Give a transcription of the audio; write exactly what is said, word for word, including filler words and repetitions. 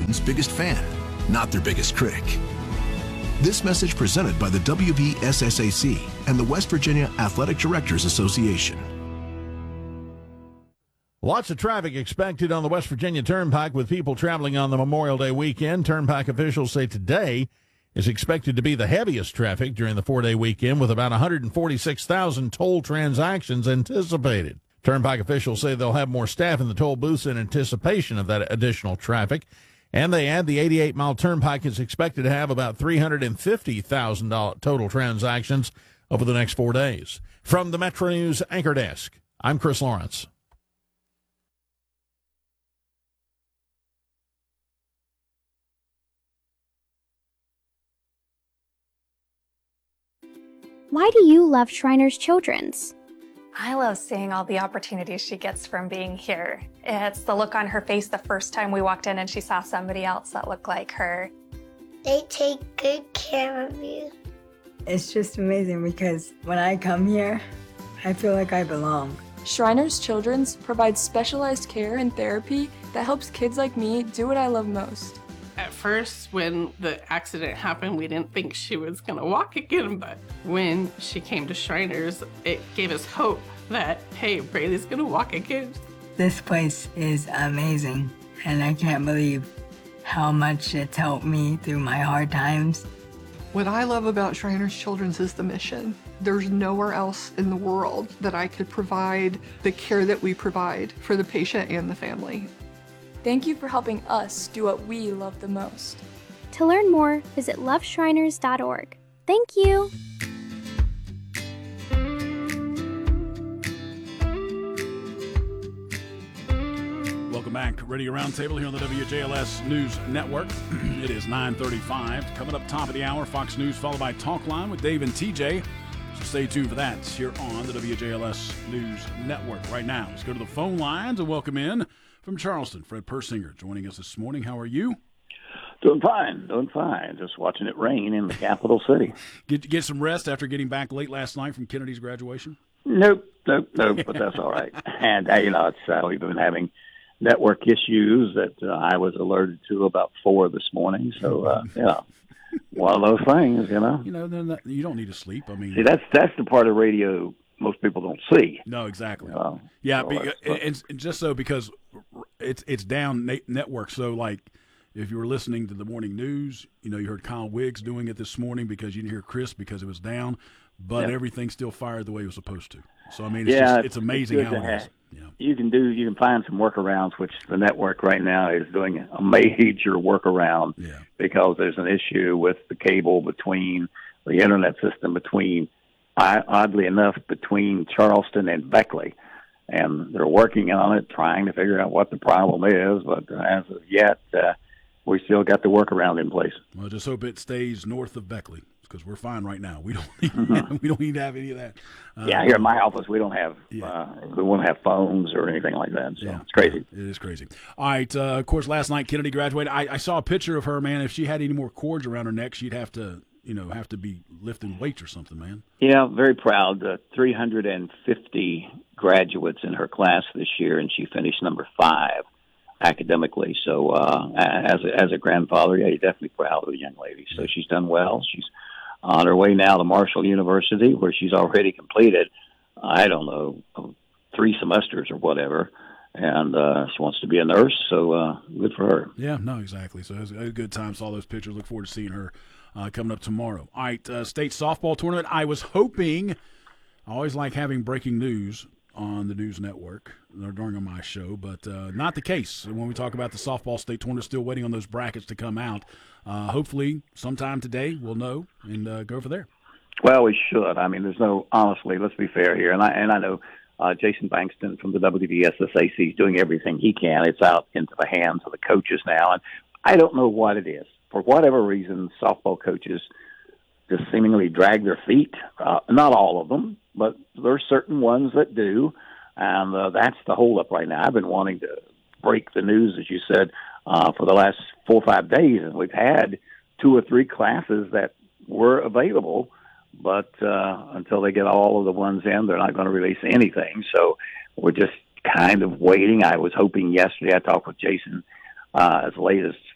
students' biggest fan, not their biggest critic. This message presented by the W V S S A C and the West Virginia Athletic Directors Association. Lots of traffic expected on the West Virginia Turnpike with people traveling on the Memorial Day weekend. Turnpike officials say today is expected to be the heaviest traffic during the four-day weekend, with about one hundred forty-six thousand toll transactions anticipated. Turnpike officials say they'll have more staff in the toll booths in anticipation of that additional traffic. And they add the eighty-eight mile Turnpike is expected to have about three hundred fifty thousand total transactions over the next four days. From the Metro News Anchor Desk, I'm Chris Lawrence. Why do you love Shriners Children's? I love seeing all the opportunities she gets from being here. It's the look on her face the first time we walked in and she saw somebody else that looked like her. They take good care of you. It's just amazing because when I come here, I feel like I belong. Shriners Children's provides specialized care and therapy that helps kids like me do what I love most. At first, when the accident happened, we didn't think she was gonna walk again, but when she came to Shriners, it gave us hope that, hey, Braylee's gonna walk again. This place is amazing, and I can't believe how much it's helped me through my hard times. What I love about Shriners Children's is the mission. There's nowhere else in the world that I could provide the care that we provide for the patient and the family. Thank you for helping us do what we love the most. To learn more, visit love shriners dot org. Thank you. Welcome back. Radio Roundtable here on the W J L S News Network. It is nine thirty-five. Coming up top of the hour, Fox News followed by Talk Line with Dave and T J. So stay tuned for that here on the W J L S News Network. Right now, let's go to the phone lines and welcome in from Charleston, Fred Persinger joining us this morning. How are you? Doing fine, doing fine. Just watching it rain in the capital city. Get get some rest after getting back late last night from Kennedy's graduation? Nope, nope, nope, but that's all right. And, uh, you know, it's uh, we've been having network issues that uh, I was alerted to about four this morning. So, uh, you know, one of those things, you know. You know, then that, you don't need to sleep. I mean, see, that's that's the part of radio most people don't see. No, exactly. Uh, yeah, so be, and, and just so because it's it's down na- network. So like, if you were listening to the morning news, you know, you heard Kyle Wiggs doing it this morning because you didn't hear Chris because it was down, but yeah. everything still fired the way it was supposed to. So I mean, it's yeah, just, it's amazing it's how it have, is. You know. You can do, you can find some workarounds, which the network right now is doing a major workaround yeah. because there's an issue with the cable between the internet system between, oddly enough, between Charleston and Beckley. And they're working on it, trying to figure out what the problem is. But as of yet, uh, we still got the workaround in place. Well, just hope it stays north of Beckley because we're fine right now. We don't need, Mm-hmm. we don't need to have any of that. Uh, yeah, here in my office, we don't have yeah. uh, we won't have phones or anything like that. So yeah. it's crazy. It is crazy. All right. Uh, of course, last night Kennedy graduated. I, I saw a picture of her, man. If she had any more cords around her neck, she'd have to, you know, have to be lifting weights or something, man. Yeah, very proud. Uh, three hundred fifty graduates in her class this year, and she finished number five academically. So uh, as a, as a grandfather, yeah, you're definitely proud of the young lady. So she's done well. She's on her way now to Marshall University, where she's already completed, I don't know, three semesters or whatever. And uh, she wants to be a nurse, so uh, good for her. Yeah, no, exactly. So it was a good time. Saw those pictures. Look forward to seeing her uh, coming up tomorrow. All right, uh, state softball tournament. I was hoping, I always like having breaking news on the news network during my show, but uh, not the case. When we talk about the softball state tournament, still waiting on those brackets to come out. Uh, hopefully sometime today we'll know and uh, go for there. Well, we should. I mean, there's no, honestly, let's be fair here. And I, and I know uh, Jason Bankston from the W V S S A C is doing everything he can. It's out into the hands of the coaches now. And I don't know what it is. For whatever reason, softball coaches just seemingly drag their feet. Uh, not all of them, but there are certain ones that do. And uh, that's the holdup right now. I've been wanting to break the news, as you said, uh, for the last four or five days. And we've had two or three classes that were available. But uh, until they get all of the ones in, they're not going to release anything. So we're just kind of waiting. I was hoping yesterday, I talked with Jason uh, as late as